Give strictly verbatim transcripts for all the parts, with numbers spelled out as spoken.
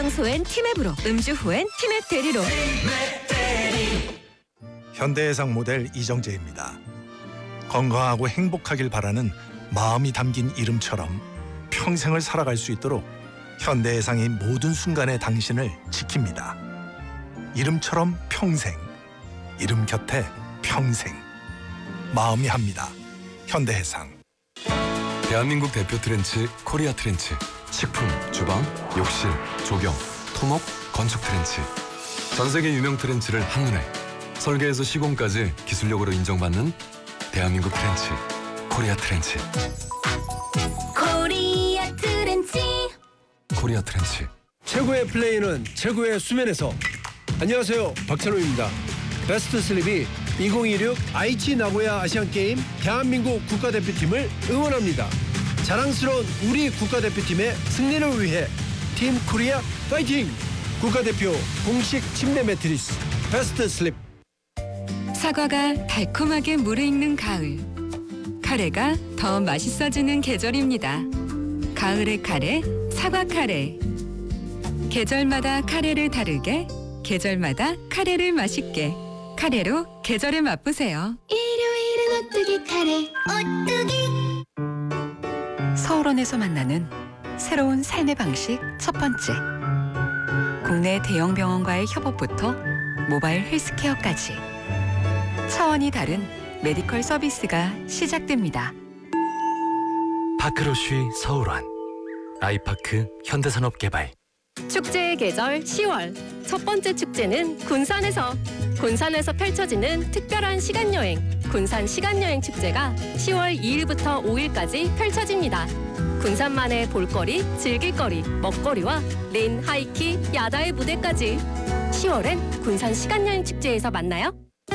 장소엔 티맵으로, 음주 후엔 티맵 대리로. 현대해상 모델 이정재입니다. 건강하고 행복하길 바라는 마음이 담긴 이름처럼 평생을 살아갈 수 있도록 현대해상이 모든 순간에 당신을 지킵니다. 이름처럼 평생, 이름 곁에 평생. 마음이 합니다. 현대해상. 대한민국 대표 트렌치 코리아 트렌치. 식품, 주방, 욕실, 조경, 토목, 건축 트렌치. 전세계 유명 트렌치를 한눈에, 설계에서 시공까지 기술력으로 인정받는 대한민국 트렌치 코리아 트렌치. 코리아 트렌치. 코리아 트렌치. 최고의 플레이는 최고의 수면에서. 안녕하세요, 박찬호입니다. 베스트 슬립이 이천이십육 아이치 나고야 아시안게임 대한민국 국가대표팀을 응원합니다. 자랑스러운 우리 국가대표팀의 승리를 위해 팀 코리아 파이팅! 국가대표 공식 침대 매트리스 베스트 슬립. 사과가 달콤하게 무르익는 가을. 카레가 더 맛있어지는 계절입니다. 가을의 카레, 사과 카레. 계절마다 카레를 다르게, 계절마다 카레를 맛있게. 카레로 계절을 맛보세요. 일요일은 오뚜기 카레, 오뚜기. 서울원에서 만나는 새로운 삶의 방식 첫 번째. 국내 대형 병원과의 협업부터 모바일 헬스케어까지 차원이 다른 메디컬 서비스가 시작됩니다. 파크로쉬 서울원, 아이파크 현대산업개발. 축제의 계절 시월. 첫 번째 축제는 군산에서. 군산에서 펼쳐지는 특별한 시간여행, 군산 시간여행 축제가 시월 이일부터 오일까지 펼쳐집니다. 군산만의 볼거리, 즐길거리, 먹거리와 린, 하이키, 야자의 무대까지. 시월엔 군산 시간여행 축제에서 만나요.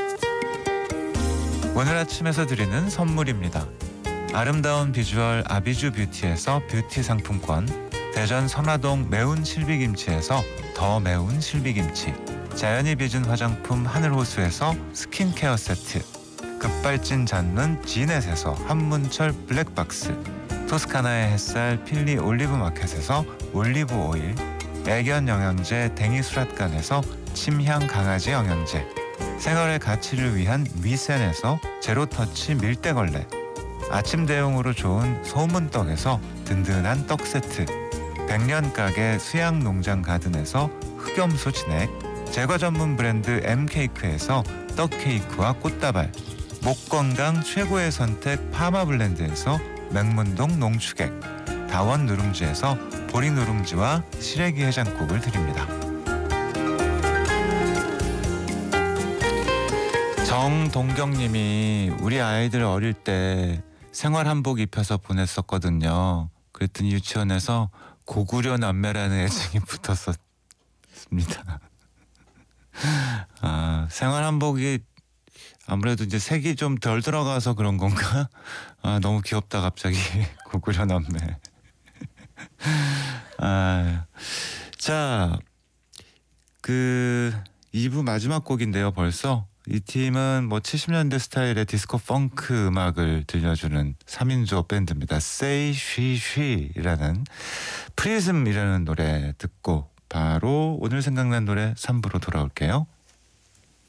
오늘 아침에서 드리는 선물입니다. 아름다운 비주얼 아비주 뷰티에서 뷰티 상품권, 대전 선화동 매운 실비김치에서 더 매운 실비김치, 자연이 빚은 화장품 하늘호수에서 스킨케어 세트, 급발진 잡는 지넷에서 한문철 블랙박스, 토스카나의 햇살 필리 올리브마켓에서 올리브 오일, 애견 영양제 댕이수랏간에서 침향 강아지 영양제, 생활의 가치를 위한 미센에서 제로터치 밀대걸레, 아침 대용으로 좋은 소문떡에서 든든한 떡 세트, 백년가게 수양농장 가든에서 흑염소 진액, 제과 전문 브랜드 엠케이크에서 떡케이크와 꽃다발, 목 건강 최고의 선택 파마블렌드에서 맹문동 농축액, 다원 누룽지에서 보리 누룽지와 시래기 해장국을 드립니다. 정동경님이 우리 아이들 어릴 때 생활 한복 입혀서 보냈었거든요. 그랬더니 유치원에서 고구려 남매라는 애칭이 붙었었습니다. 아, 생활 한복이 아무래도 이제 색이 좀 덜 들어가서 그런 건가? 아, 너무 귀엽다 갑자기. 고구려 남매. 아, 자, 그 이 부 마지막 곡인데요. 벌써 이 팀은 뭐 칠십 년대 스타일의 디스코 펑크 음악을 들려주는 삼 인조 밴드입니다. Say She She라는 프리즘이라는 노래 듣고 바로 오늘 생각난 노래 삼 부로 돌아올게요.